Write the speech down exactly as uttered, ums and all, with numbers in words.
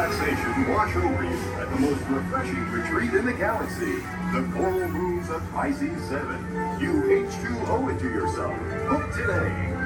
relaxation wash over you at the most refreshing retreat in the galaxy. The Coral Moons of Pisces seven. You H two O it to yourself. Book today.